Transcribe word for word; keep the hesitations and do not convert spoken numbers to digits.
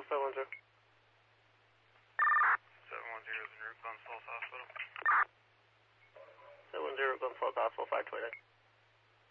Hospital, seven one zero. seven one zero is in route, Glens Falls Hospital. seven one zero, Glens Falls Hospital, five twenty-nine.